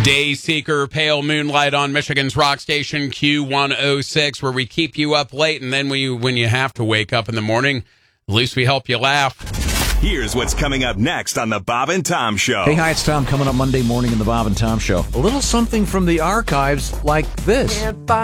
Dayseeker, Pale Moonlight on Michigan's rock station Q106, where we keep you up late, and then when you have to wake up in the morning, at least we help you laugh. Here's what's coming up next on the Bob and Tom Show. Hey, hi, it's Tom coming up Monday morning in the Bob and Tom Show. A little something from the archives like this. Can't buy